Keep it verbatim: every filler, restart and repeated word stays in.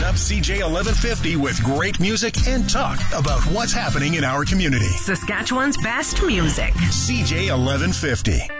up C J eleven fifty with great music and talk about what's happening in our community. Saskatchewan's best music. C J eleven fifty.